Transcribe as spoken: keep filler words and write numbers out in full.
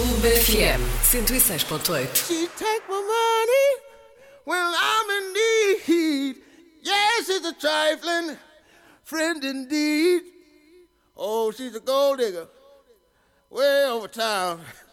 F M cento e seis ponto oito. She take my money when I'm in need. Yes, she's a trifling friend indeed. Oh, she's a gold digger way over town.